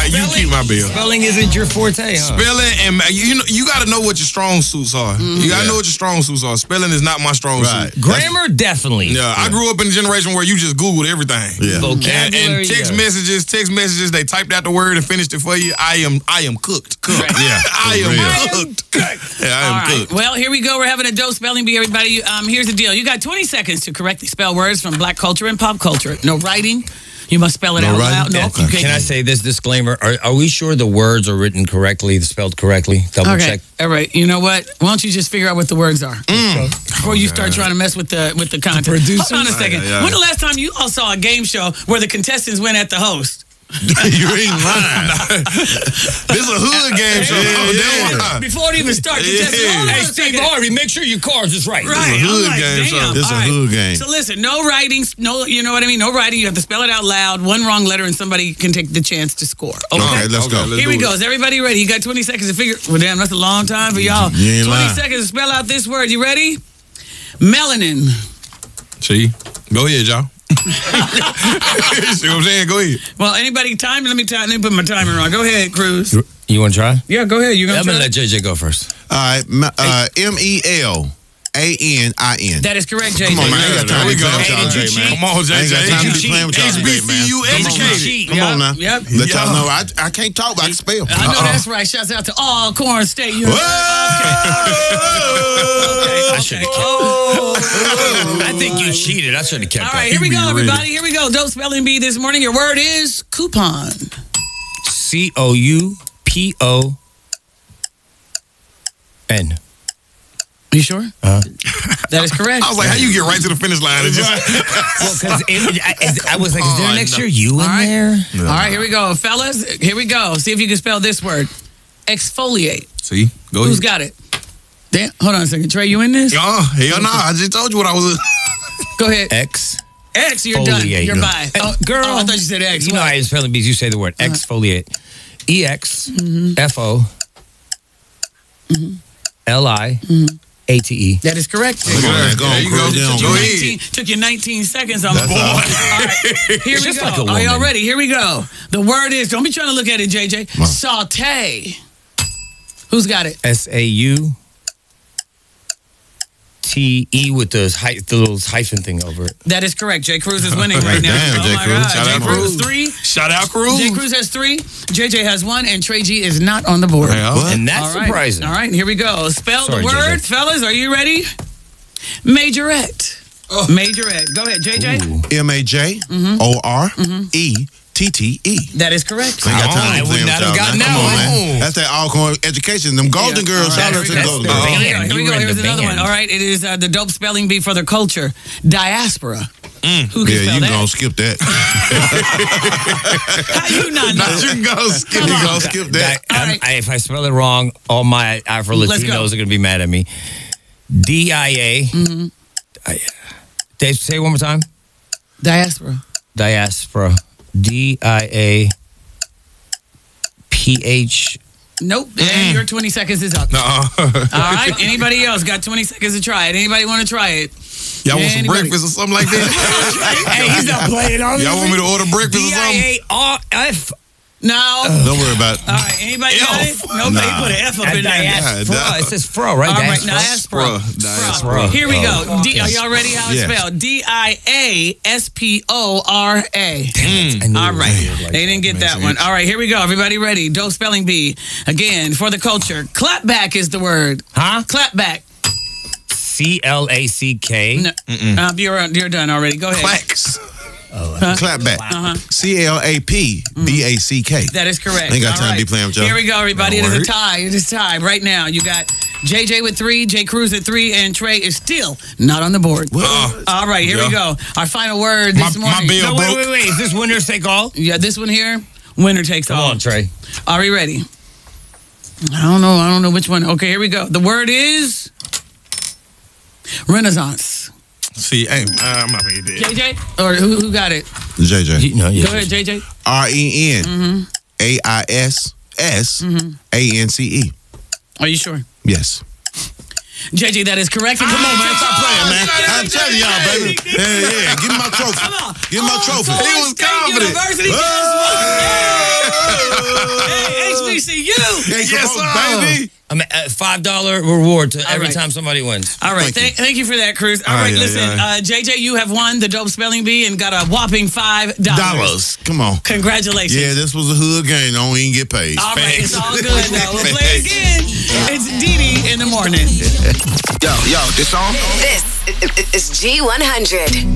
You keep my bill. Spelling isn't your forte, huh? Spelling and you got to know what your strong suits are. You got to know what your strong suits are. Spelling is not my strong suit. Grammar, definitely. Yeah, I grew up in a generation where you just Googled everything. Yeah. Vocabulary. And text messages, they typed out the word and finished it for you. I am cooked. Right. Yeah. I am cooked. Yeah, I am cooked. Well, here we go. We're having a dope spelling bee, everybody. Here's the deal. You got 20 seconds to correctly spell words from black culture and pop culture. No writing. You must spell it out loud. No, Okay. you can't. Can I say this disclaimer? Are we sure the words are written correctly, spelled correctly? Double check. All right. You know what? Why don't you just figure out what the words are before you start trying to mess with the content? producers? Hold on a second. Yeah. When the last time you all saw a game show where the contestants went at the host? You ain't lying. This is a hood game show. Yeah. Before it even starts, Hey, Steve Harvey, make sure your cards is right. Right. This is a hood I'm like, game damn. show. This is a All right. hood game. So listen, no writing, you know what I mean? No writing. You have to spell it out loud. One wrong letter and somebody can take the chance to score. Okay, let's go. let's Here we do go. it. Is everybody ready? You got 20 seconds to figure. Well, damn, that's a long time for y'all. You ain't 20 lying. seconds to spell out this word. You ready? Melanin. See? Go ahead, y'all. See what I'm saying? Go ahead. Well, anybody time? Let me put my timer on. Go ahead, Cruz. You want to try? Yeah, go ahead. You're I'm gonna going to try? let JJ go first. All right. MELANIN. That is correct, JJ. Come on, man. I ain't got time to There we be go. playing with y'all today, man. Come on, I ain't got JJ. time to be cheat. playing with y'all today, man. HBCU Come on, man. educated. Come on now. Yep. Let y'all know I can't talk, but I can spell. I know that's right. Shouts out to all Corn State University. I should have kept I think you cheated. I should have kept All right, that. here we go, ready. everybody. Here we go. Dope spelling bee this morning. Your word is coupon. COUPON. You sure? That is correct. I was like, how you get right to the finish line? And just, Well, because I was like, is there an extra U in right. there? All right, here we go. Fellas, here we go. See if you can spell this word. Exfoliate. see? Go Who's ahead. got it? Damn, hold on a second. Trey, you in this? Oh, hell no. I just told you what I was. Go ahead. X. X, you're done. Exfoliate. You're by. Hey, girl. Oh, I thought you said X. You know What? how you spelling bees. You say the word exfoliate. EXFOLIATE. That is correct. Come on, man. Go There on, you go. Cruz. Get on, Go Cruz. ahead. Took you 19 seconds on the board. All right, here we Just go. like a Are y'all woman. ready? Here we go. The word is, don't be trying to look at it, JJ. Saute. Who's got it? SAUTE with the little hyphen thing over it. That is correct. J. Cruz is winning right now. Damn, J. my Cruz. God. Shout J. out Cruz Cruz. 3. Shout out, Cruz. J. Cruz has 3. JJ has 1, and Trey G is not on the board. What? And that's All right. surprising. All right, here we go. Spell Sorry, the word, JJ. fellas. Are you ready? Majorette. Majorette. Go ahead, JJ. MAJORETTE. That is correct. Ain't got time I to play would with not y'all, have gotten man. that Come on, one. man. That's that Alcorn education. Them Golden Yeah. Girls. All Shout right, out to the that's Golden the Girls. band. Here we You go. were in Here's the another band. one. All right, it is the dope spelling bee for the culture. Diaspora. Who can Yeah, spell you that? gonna skip that. How you not know? You can go skip. Come You on. gonna skip that. All right. If I spell it wrong, all my Afro Let's go. Latinos are going to be mad at me. DIA. Dave, say it one more time. Diaspora. Diaspora. DIAPH. Nope. And your 20 seconds is up. All right. Anybody else got 20 seconds to try it? Anybody want to try it? Y'all want some Anybody? breakfast or something like that? Hey, he's not playing on Y'all want me to order breakfast or something? DIARF. No. Don't worry about it. All right. Anybody got it? Nope. They put an F up in there. Diaspora. It says fro, right? All right. Diaspora. Diaspora. Here we go. Are y'all ready how it's Yeah. spelled? DIASPORA. I knew All it was right. weird like They didn't get that one. All right, here we go. Everybody ready? Dope spelling bee. Again, for the culture. Clapback is the word. Huh? Clapback. CLACK. No, you're done already. Go ahead. Clacks. Clap back. CLAPBACK. That is correct. Ain't got All time to right. be playing with y'all. Here we go, everybody. It No is a word. tie. It is tied right now. You got JJ with 3, J. Cruz at 3, and Trey is still not on the board. All right, here we go. Our final word this My morning. bill No, broke. wait. Is this winner take all? Yeah, this one here, winner takes Come all. on, Trey. Are we ready? I don't know which one. Okay, here we go. The word is Renaissance. See, hey, I'm not going to get that. JJ? Or who got it? JJ. No, yeah. Go ahead, JJ. RENAISSANCE. Are you sure? Yes. JJ, that is correct. And Come on, man. Stop playing, man. Shout out I'm to telling y'all, baby. Yeah. Give me my trophy. Come on. Give me my trophy. Corn He was State confident. University. Whoa. HBCU. Hey, Yes, come on, baby. I'm at $5 reward to every right. time somebody wins. All right, thank you for that, Cruz. All right, listen, JJ, you have won the Dope Spelling Bee and got a whopping $5. Come on. Congratulations. Yeah, this was a hood game. Don't even get paid. All right, it's all good though. We'll play again. It's Dee in the morning. Yo, this song? This is G100.